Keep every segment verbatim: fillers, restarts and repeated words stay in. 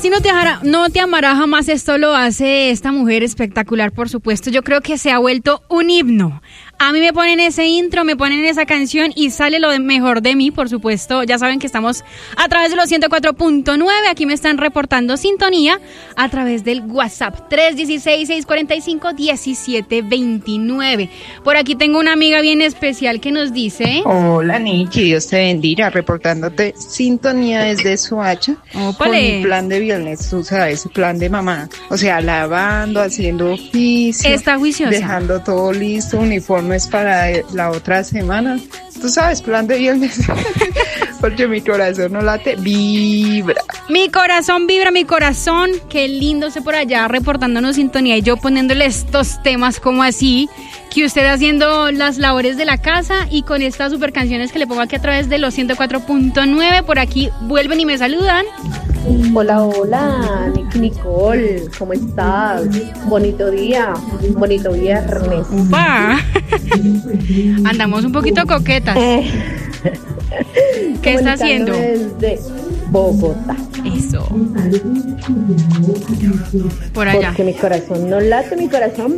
Así no te, hará, no te amará jamás, esto lo hace esta mujer espectacular, por supuesto. Yo creo que se ha vuelto un himno. A mí me ponen ese intro, me ponen esa canción y sale lo mejor de mí, por supuesto. Ya saben que estamos a través de los ciento cuatro punto nueve. Aquí me están reportando sintonía a través del WhatsApp tres uno seis, seis cuatro cinco, uno siete dos nueve. Por aquí tengo una amiga bien especial que nos dice... Hola, Niki, Dios te bendiga, reportándote sintonía desde Soacha. Ópale. Con mi plan de viernes, tú sabes, plan de mamá. O sea, lavando, haciendo oficio. Está juiciosa. Dejando todo listo, uniforme es para la otra semana. Tú sabes, plan de viernes. Porque mi corazón no late, vibra. Mi corazón vibra, mi corazón. Qué lindo sé por allá reportándonos sintonía y yo poniéndole estos temas como así, que usted haciendo las labores de la casa y con estas super canciones que le pongo aquí a través de los ciento cuatro punto nueve. Por aquí vuelven y me saludan. Hola, hola, Niki Nicole, ¿cómo estás? Bonito día, bonito viernes. Upa. Andamos un poquito coquetas. ¿Qué está haciendo? Desde Bogotá. Eso. Por allá. Porque mi corazón no late, mi corazón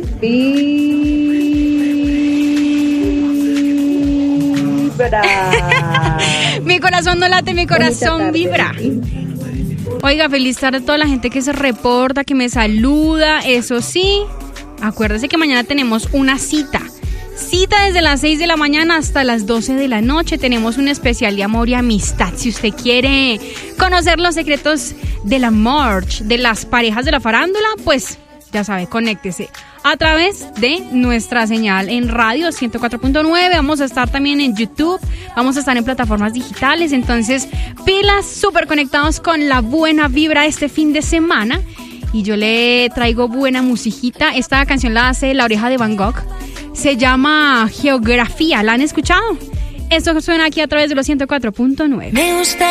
vibra. Mi corazón no late, mi corazón vibra. Oiga, feliz tarde a toda la gente que se reporta, que me saluda. Eso sí, acuérdese que mañana tenemos una cita. Cita desde las seis de la mañana hasta las doce de la noche. Tenemos un especial de amor y amistad. Si usted quiere conocer los secretos del amor de las parejas de la farándula, pues ya sabe, conéctese a través de nuestra señal en radio ciento cuatro punto nueve. Vamos a estar también en YouTube, vamos a estar en plataformas digitales. Entonces, pilas, súper conectados con la buena vibra este fin de semana. Y yo le traigo buena musiquita. Esta canción la hace La Oreja de Van Gogh. Se llama Geografía. ¿La han escuchado? Esto suena aquí a través de los ciento cuatro punto nueve. Me gusta